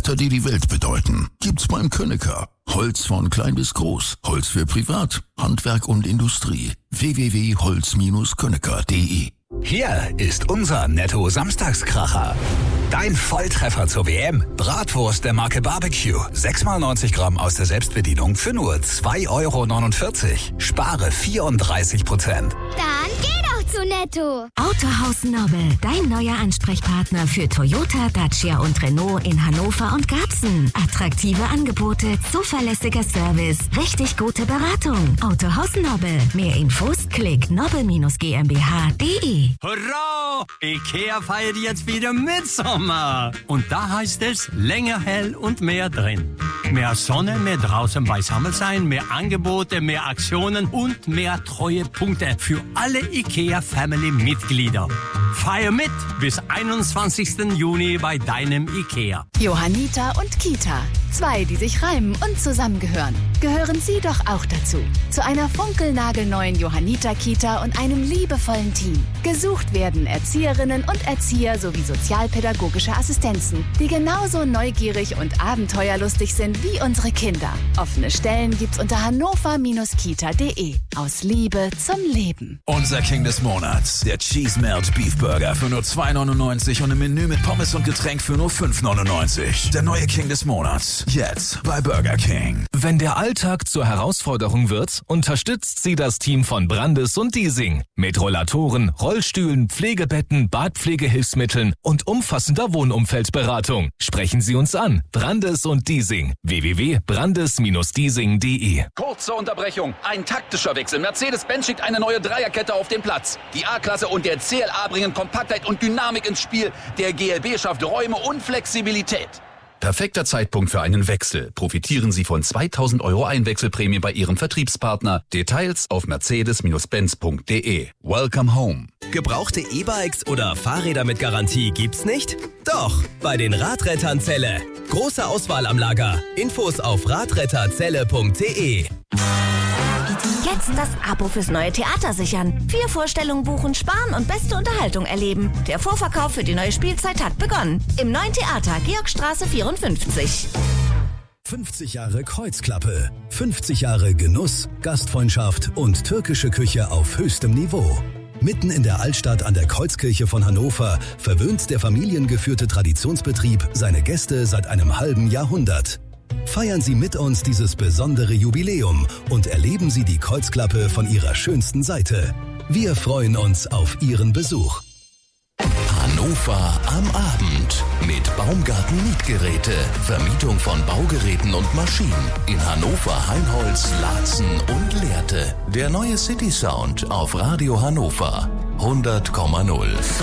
Bretter, die die Welt bedeuten, gibt's beim Könecker. Holz von klein bis groß, Holz für Privat, Handwerk und Industrie. www.holz-könecker.de. Hier ist unser Netto-Samstagskracher. Dein Volltreffer zur WM. Bratwurst der Marke Barbecue. 6x90 Gramm aus der Selbstbedienung für nur 2,49 €. Spare 34%. Dann geh doch zu Netto. Autohaus Nobel, dein neuer Ansprechpartner für Toyota, Dacia und Renault in Hannover und Garbsen. Attraktive Angebote, zuverlässiger Service, richtig gute Beratung. Autohaus Nobel. Mehr Infos, klick nobel-gmbh.de. Hurra! IKEA feiert jetzt wieder Mitsommer. Und da heißt es länger hell und mehr drin. Mehr Sonne, mehr draußen beisammen sein, mehr Angebote, mehr Aktionen und mehr Treuepunkte für alle IKEA-Family-Mitglieder. Feier mit bis 21. Juni bei deinem IKEA. Johanniter und Kita. 2, die sich reimen und zusammengehören. Gehören Sie doch auch dazu. Zu einer funkelnagelneuen Johanniter-Kita und einem liebevollen Team. Gesucht werden Erzieherinnen und Erzieher sowie sozialpädagogische Assistenzen, die genauso neugierig und abenteuerlustig sind wie unsere Kinder. Offene Stellen gibt's unter hannover-kita.de. Aus Liebe zum Leben. Unser King des Monats, der Cheese Melt Beef Burger für nur 2,99 € und ein Menü mit Pommes und Getränk für nur 5,99 €. Der neue King des Monats, jetzt bei Burger King. Wenn der Alltag zur Herausforderung wird, unterstützt sie das Team von Brandes und Diesing. Mit Rollatoren, Rollstühlen, Pflegebetten, Badpflegehilfsmitteln und umfassender Wohnumfeldberatung. Sprechen Sie uns an. Brandes und Diesing. www.brandes-diesing.de. Kurze Unterbrechung. Ein taktischer Wechsel. Mercedes-Benz schickt eine neue Dreierkette auf den Platz. Die A-Klasse und der CLA bringen Kompaktheit und Dynamik ins Spiel. Der GLB schafft Räume und Flexibilität. Perfekter Zeitpunkt für einen Wechsel. Profitieren Sie von 2.000 € Einwechselprämie bei Ihrem Vertriebspartner. Details auf mercedes-benz.de. Welcome home. Gebrauchte E-Bikes oder Fahrräder mit Garantie gibt's nicht? Doch, bei den Radrettern Celle. Große Auswahl am Lager. Infos auf radretterzelle.de. Jetzt das Abo fürs neue Theater sichern. 4 Vorstellungen buchen, sparen und beste Unterhaltung erleben. Der Vorverkauf für die neue Spielzeit hat begonnen. Im neuen Theater, Georgstraße 54. 50 Jahre Kreuzklappe. 50 Jahre Genuss, Gastfreundschaft und türkische Küche auf höchstem Niveau. Mitten in der Altstadt an der Kreuzkirche von Hannover verwöhnt der familiengeführte Traditionsbetrieb seine Gäste seit einem halben Jahrhundert. Feiern Sie mit uns dieses besondere Jubiläum und erleben Sie die Kreuzklappe von ihrer schönsten Seite. Wir freuen uns auf Ihren Besuch. Hannover am Abend mit Baumgarten Mietgeräte. Vermietung von Baugeräten und Maschinen in Hannover, Heinholz, Laatzen und Lehrte. Der neue City Sound auf Radio Hannover 100,0.